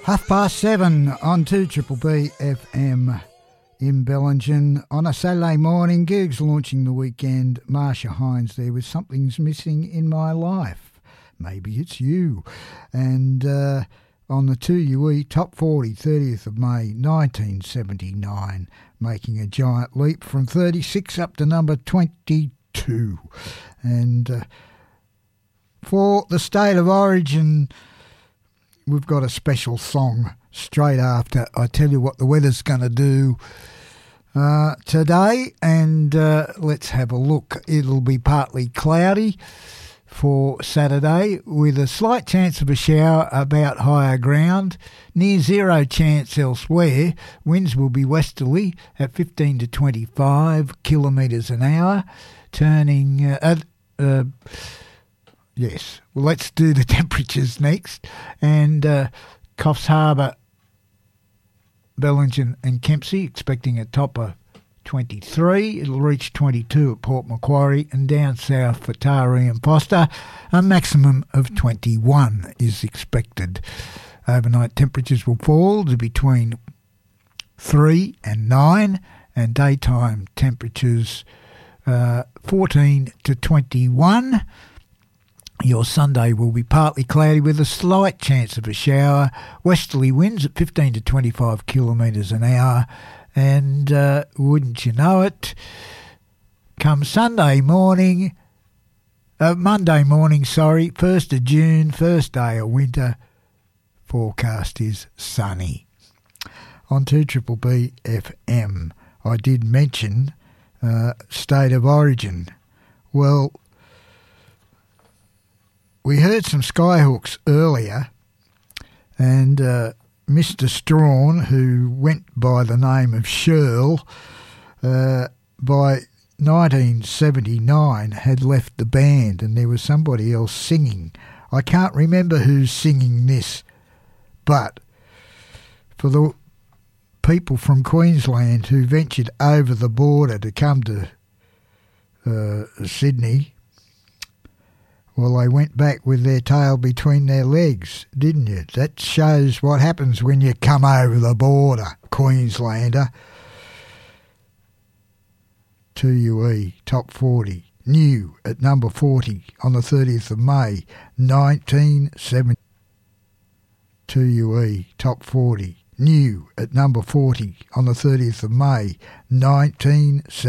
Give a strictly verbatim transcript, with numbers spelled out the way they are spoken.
Half past seven on two Triple B F M in Bellingen on a Saturday morning. Googs launching the weekend. Marsha Hines there with Something's Missing in My Life. Maybe it's you. And uh, on the two U E Top forty, thirtieth of May nineteen seventy-nine, making a giant leap from thirty-six up to number twenty-two. And uh, for the State of Origin, we've got a special song straight after I tell you what the weather's going to do uh, today. And uh, let's have a look. It'll be partly cloudy for Saturday with a slight chance of a shower about higher ground. Near zero chance elsewhere. Winds will be westerly at fifteen to twenty-five kilometres an hour. Turning... Uh, at, uh, Yes, well, let's do the temperatures next. And uh, Coffs Harbour, Bellingen and Kempsey expecting a top of twenty-three. It'll reach twenty-two at Port Macquarie, and down south for Taree and Foster, a maximum of twenty-one is expected. Overnight temperatures will fall to between three and nine, and daytime temperatures uh, fourteen to twenty-one. Your Sunday will be partly cloudy with a slight chance of a shower. Westerly winds at fifteen to twenty-five kilometres an hour. And uh, wouldn't you know it, come Sunday morning, uh, Monday morning, sorry, first of June, first day of winter, forecast is sunny. On two Triple B F M, I did mention uh, State of Origin. Well, we heard some skyhooks earlier, and uh, Mister Strawn, who went by the name of Shirl, uh, by nineteen seventy-nine had left the band, and there was somebody else singing. I can't remember who's singing this, but for the people from Queensland who ventured over the border to come to uh, Sydney, well, they went back with their tail between their legs, didn't you? That shows what happens when you come over the border, Queenslander. two U E, top forty, new at number forty on the thirtieth of May, nineteen seventy. two U E, top forty, new at number forty on the thirtieth of May, nineteen seventy.